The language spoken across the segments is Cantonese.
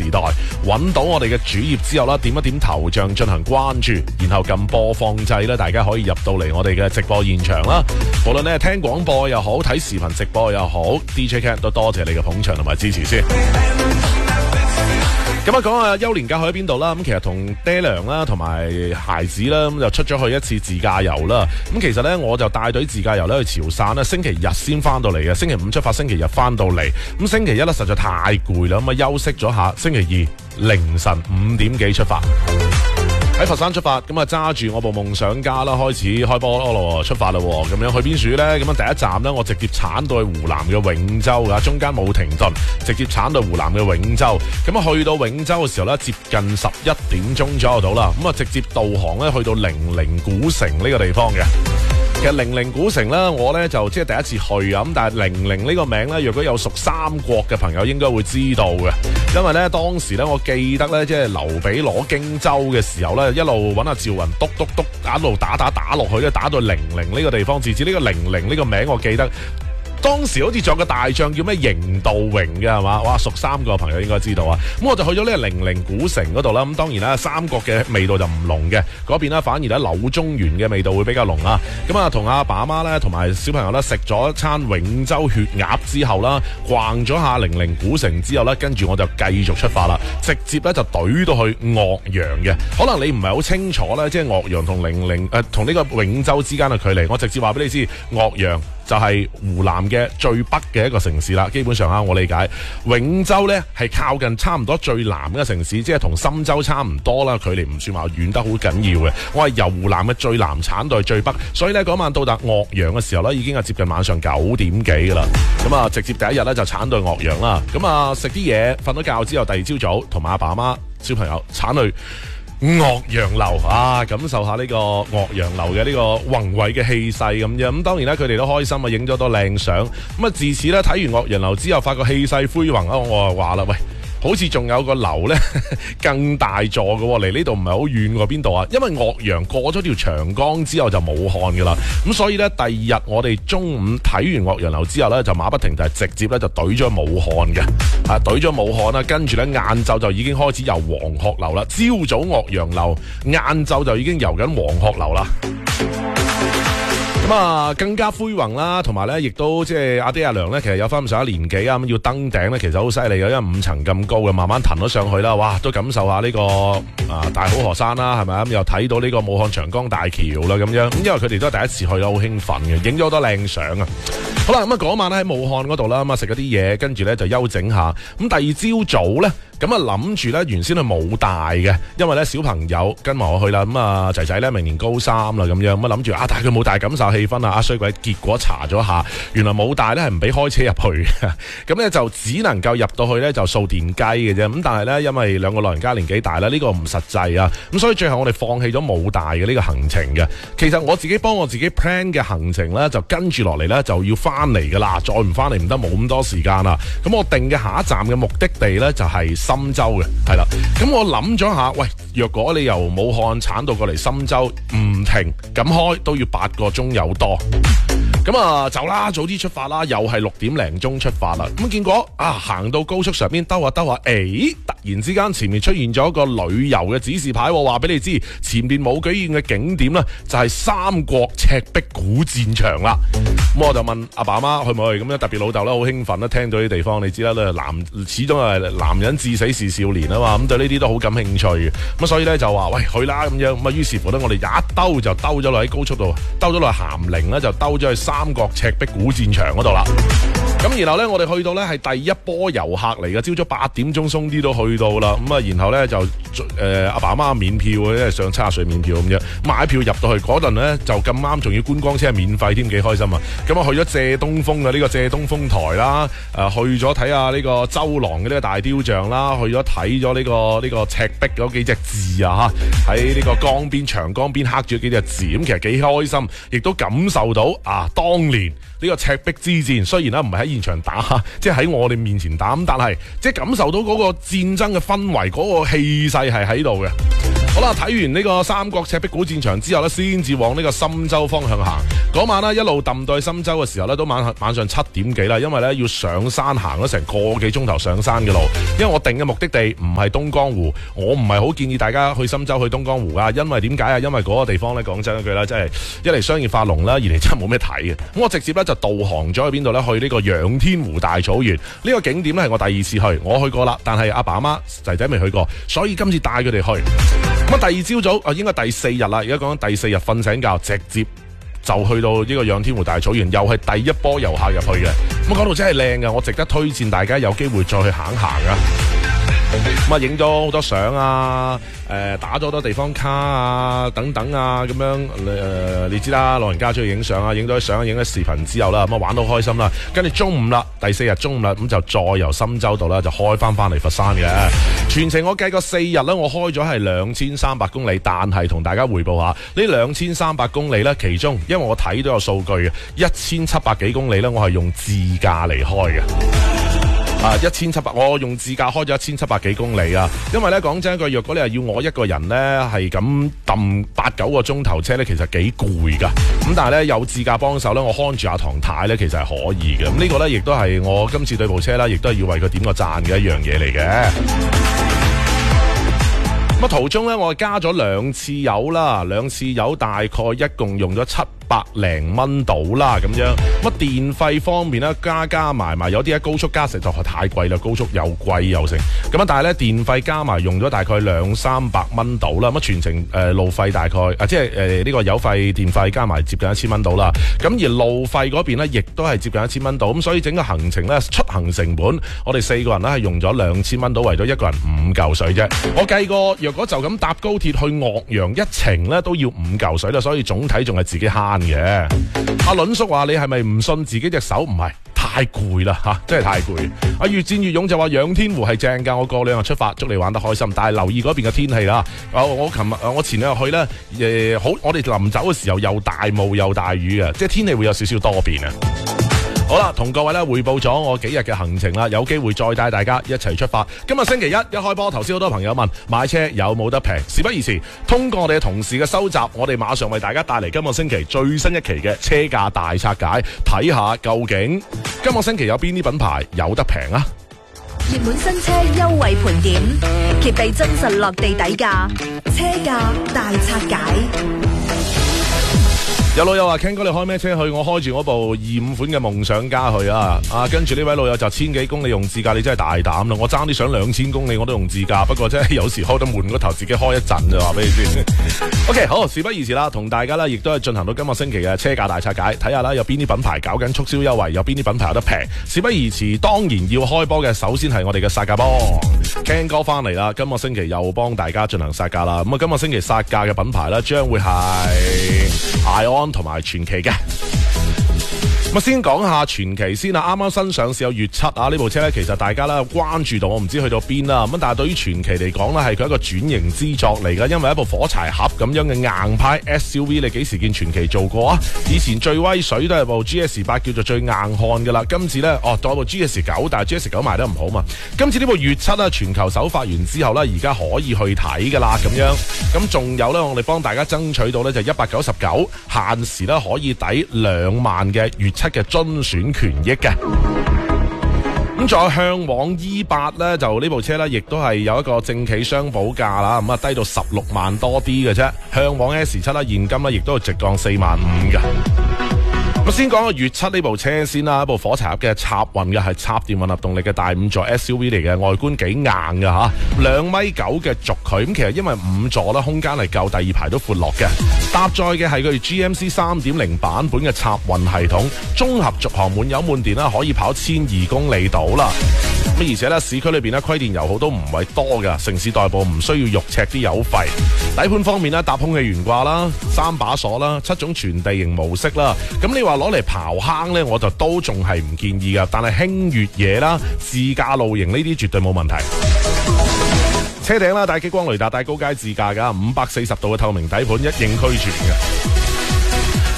時代，揾到我哋嘅主頁之後啦，點一點頭像進行關注，然後撳播放掣咧，大家可以入到嚟我哋嘅直播現場啦。無論你係聽廣播又好，睇視頻直播又好 ，DJ Cat 都多謝你嘅捧場同埋支持先。咁啊，講下休年假去咗邊度啦？咁其實同爹娘啦，同埋孩子啦，咁就出咗去一次自駕遊啦。咁其實呢，我就帶隊自駕遊咧去潮汕啦，星期日先翻到嚟嘅，星期五出發，星期日翻到嚟。咁星期一咧實在太攰啦，咁啊休息咗下，星期二凌晨5點幾出發。喺佛山出發，咁啊揸住我部夢想家啦，開始開波咯，出發啦，咁樣去邊處呢？咁樣第一站呢，我直接鏟到去湖南嘅永州噶，中間冇停頓，直接鏟到湖南嘅永州。咁啊去到永州嘅時候呢，接近11點鐘左右到啦，咁啊直接導航呢，去到零陵古城呢個地方嘅。其實零陵古城呢，我呢就即係第一次去啊，咁但係零陵呢個名呢，若果有屬三國嘅朋友應該會知道嘅，因為呢，當時呢，我記得呢，即係劉備攞荊州嘅時候呢，一路揾阿趙雲督，一路打落去咧，打到零陵呢個地方，直至呢個零陵呢個名我記得。當時好似仲有個大將叫咩邢道榮嘅係嘛？哇，屬三個朋友應該知道啊。咁我就去咗呢個零陵古城嗰度啦。咁當然啦，三國嘅味道就唔濃嘅，嗰邊呢反而咧柳宗元嘅味道會比較濃啊。咁啊，同阿爸阿媽咧，同埋小朋友咧食咗一餐永州血鴨之後啦，逛咗下零陵古城之後咧，跟住我就繼續出發啦，直接咧就懟到去岳陽嘅。可能你唔係好清楚咧，即係岳陽同同呢個永州之間嘅距離，我直接話俾你知，岳陽就係湖南嘅最北嘅一個城市啦，基本上我理解永州呢係靠近差唔多最南嘅城市，即係同深州差唔多啦，距離唔算話遠得好緊要嘅。我係由湖南嘅最南鏟到去最北，所以呢嗰晚到達岳陽嘅時候呢，已經係接近晚上9點幾噶啦。咁啊，直接第一日呢就鏟到去岳陽啦。咁啊，食啲嘢，瞓咗覺之後，第二朝早同埋阿爸阿媽、小朋友鏟去岳陽樓啊，感受下呢個岳陽樓嘅呢個宏偉嘅氣勢咁樣。咁當然啦，佢哋都開心啊，影咗多靚相。咁啊，自此咧睇完岳陽樓之後，發覺氣勢恢宏啊，我就話啦，喂，好似仲有個樓呢更大座嘅，離呢度唔係好遠喎，邊度啊？因為岳陽過咗條長江之後就武漢噶啦，咁所以呢，第二日我哋中午睇完岳陽樓之後呢，就馬不停蹄直接呢就懟咗武漢嘅，懟咗武漢啦，跟住呢，晏晝就已經開始遊黃鶴樓啦，朝早岳陽樓，晏晝就已經遊緊黃鶴樓啦。咁啊，更加恢宏啦，同埋咧，亦都即係阿爹阿娘咧，其實有翻咁上下年紀啊，咁要登頂咧，其實好犀利嘅，因為5層咁高嘅，慢慢騰咗上去啦，哇，都感受下呢個大好河山啦，係咪啊？咁又睇到呢個武漢長江大橋啦，咁樣，咁因為佢哋都係第一次去啦，好興奮嘅，影咗好多靚相啊！好啦，咁啊嗰晚咧喺武漢嗰度啦，咁啊食咗啲嘢，跟住咧就休整下，咁第二朝早咧。咁啊諗住咧，原先係武大嘅，因為咧小朋友跟埋我去啦，咁啊仔仔咧明年高3啦，咁樣咁啊諗住帶佢武大感受氣氛啊，衰鬼，結果查咗下，原來武大咧係唔俾開車入去嘅，咁咧就只能夠入到去咧就掃電雞嘅啫，咁但係咧因為兩個老人家年紀大啦，呢個唔實際啊，咁所以最後我哋放棄咗武大嘅呢個行程嘅。其實我自己幫我自己 plan 嘅行程咧，就跟住落嚟咧就要翻嚟噶啦，再唔翻嚟唔得，冇咁多時間啦。咁我定嘅下一站嘅目的地咧就係深州嘅，係啦，咁我諗咗下，喂，若果你由武漢鏟到過嚟深州，唔停咁開都要8個鐘有多，咁啊走啦，早啲出發啦，又係6點零鐘出發啦，咁結果行到高速上邊兜下，突然之間前面出現咗個旅遊嘅指示牌，話俾你知前面冇舉行嘅景點呢，就係三國赤壁古戰場啦。咁我就問阿爸阿媽去唔去，咁樣特別老豆咧好興奮啦，聽到啲地方你知啦，始終係男人至死是少年啊嘛，咁對呢啲都好感興趣嘅，咁所以咧就話喂去啦咁樣，咁啊於是乎咧我哋一兜就兜咗落喺高速度，兜咗落咸寧咧就兜咗去三國赤壁古戰場嗰度啦。咁然後咧我哋去到咧係第一波遊客嚟嘅，朝早8點鐘鬆啲都去到啦，咁啊然後咧就阿爸阿媽免票嘅，因為上70歲免票咁樣買票入到去嗰陣咧就咁啱仲要觀光車係免費添，幾開心啊！咁啊去咗借東風嘅呢個借東風台啦，去咗睇下呢個周郎嘅呢個大雕像啦，去咗睇咗呢個赤壁嗰幾隻字啊嚇，喺呢個江邊長江邊刻住幾隻字，咁其實幾開心，亦都感受到當年呢個赤壁之戰，雖然唔係喺現場打，即係喺我哋面前打，咁但係即係感受到嗰個戰爭嘅氛圍，嗰個氣勢係喺度嘅。 好啦，睇完呢個三國赤壁古戰場之後呢，先至往呢個深州方向行。嗰晚呢，一路揼到去深州嘅時候呢，都晚上7點幾啦，因為呢要上山行咗成個幾鐘頭上山嘅路。因為我定嘅目的地唔係東江湖，我唔係好建議大家去深州去東江湖啊。因為點解啊？因為嗰個地方呢，講真一句啦，真係一嚟商業化濃啦，二嚟真係冇咩睇嘅。咁我直接呢就導航咗去邊度呢？去呢個楊天湖大草原呢個景點呢，係我第2次去，我去過啦，但係阿爸阿媽仔仔未去過，所以今次帶佢哋去。咁第二朝早應該第4日啦，而家講緊第4日瞓醒覺，直接就去到呢個楊天湖大草原，又係第一波遊客入去嘅。咁嗰度真係靚㗎，我值得推薦大家有機會再去行啊！咁啊，影咗好多相啊，打咗好多地方卡啊，等等啊，咁樣你知啦，老人家中意影相啊，影咗相，影咗視頻之後啦，咁啊玩到開心啦。跟住中午啦，第4日中午啦，咁就再由深州度啦，就開翻嚟佛山嘅。全程我計過4日啦，我開咗係2300公里，但係同大家匯報下呢2300公里呢，其中因為我睇到有數據嘅1700幾公里呢，我係用自駕嚟開嘅。1700，我用自駕開咗1700幾公里啊！因為咧講真一句，若果你係要我一個人咧係咁揼8-9個鐘頭車咧，其實幾攰噶。咁但係咧有自駕幫手咧，我看住阿唐太咧，其實係可以嘅。咁呢個咧亦都係我今次對部車啦，亦都係要為佢點個讚嘅一樣嘢嚟嘅。咁途中咧我加咗2次油啦，2次油大概一共用咗700零蚊到啦，咁樣。咁電費方面咧加埋有啲喺高速加實在係太貴啦，高速又貴又成。咁但係咧電費加埋用咗大概200-300蚊到啦。咁全程路費大概即係呢個油費電費加埋接近1000蚊到啦。咁而路費嗰邊咧亦都係接近1000蚊到。咁所以整個行程咧出行成本，我哋4個人咧係用咗2000蚊到，為咗一個人5嚿水啫。我計過，若果就咁搭高鐵去岳陽一程咧，都要5嚿水啦。所以總體仲係自己慳嘅。阿倫叔話你係咪唔信自己隻手？唔係，太攰啦吓，真係太攰。阿越戰越勇就話楊天湖係正噶，我過2日出發，祝你玩得開心。但係留意嗰邊嘅天氣啦。我前2日去咧，好，我哋臨走嘅時候又大霧又大雨嘅，即係天氣會有少少多變啊。好啦，同各位咧匯報咗我幾日嘅行程啦，有機會再帶大家一齊出發。今日星期一開波，頭先好多朋友問買車有冇得平，事不宜遲，通過我哋嘅同事嘅收集，我哋馬上為大家帶嚟今個星期最新一期嘅車價大拆解，睇下究竟今個星期有邊啲品牌有得平啊！ 熱門新車優惠盤點，貼地真實落地底價，車價大拆解。 有老友話 Ken 哥你開咩車去？我開住嗰部25款嘅夢想家去啊！跟住呢位老友就1000幾公里用自駕，你真係大膽啦！我爭啲上2000公里我都用自駕，不過真係有時開得悶個頭，自己開一陣就話俾你知。OK， 好，事不宜遲啦，同大家啦亦都係進行到今個星期嘅車價大拆解，睇下啦有邊啲品牌搞緊促銷優惠，有邊啲品牌有得平。事不宜遲，當然要開波嘅，首先係我哋嘅殺價幫 Ken 哥翻嚟啦，今個星期又幫大家進行殺價啦。咁啊，今個星期殺價嘅品牌咧，將會係ION同埋傳祺嘅。咁先講下傳祺先啦，啱啱新上市有粵7啊，呢部車咧其實大家咧關注到，我唔知去到邊啦。咁但係對於傳祺嚟講咧，係佢一個轉型之作嚟噶，因為一部火柴盒咁樣嘅硬派 SUV， 你幾時見傳祺做過啊？以前最威水都係部 GS8 叫做最硬漢噶啦，今次咧當部 GS9， 但係 GS9 賣得唔好嘛。今次呢部粵7啊，全球首發完之後咧，而家可以去睇噶啦，咁樣。咁仲有咧，我哋幫大家爭取到咧就199，限時咧可以抵2萬嘅粵7嘅遵選權益嘅。咁再向往 E8 咧，就呢部車咧，亦都係有一個正企雙保價啦，咁啊低到16萬多啲嘅啫。向往 S7 啦，現金咧亦都係直降4萬5嘅。咁先講個粵7呢部車先啦，一部火柴盒嘅插混嘅係插電混合動力嘅大5座 SUV 嚟嘅，外觀幾硬嘅吓，2.9米嘅軸距，咁其實因為5座啦，空間係夠，第2排都闊落嘅。搭載嘅係佢 GMC 3.0 版本嘅插混系統，綜合續航滿油滿電啦，可以跑1200公里到啦。咁而且咧市區裏邊咧虧電油耗都唔係多噶，城市代步唔需要肉赤啲油費。底盤方面咧，搭空氣懸掛啦，3把鎖啦，7種全地形模式啦。咁你話攞嚟刨坑咧，我就都仲係唔建議噶。但係輕越野啦、自駕露營呢啲絕對冇問題。車頂啦，帶激光雷達，帶高階自駕噶，540度嘅透明底盤一應俱全嘅。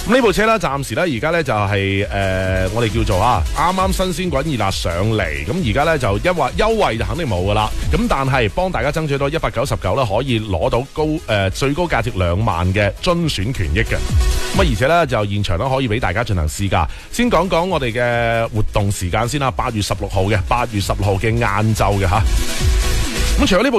咁呢部車咧，暫時咧而家咧就係我哋叫做啱啱新鮮滾熱辣上嚟，咁而家咧就優惠就肯定冇噶啦，咁但係幫大家爭取到199啦，可以攞到最高價值2萬嘅遵選權益嘅。咁而且咧就現場咧可以俾大家進行試駕。先講講我哋嘅活動時間先啦，8月16號嘅晏晝嘅吓。咁除咗呢部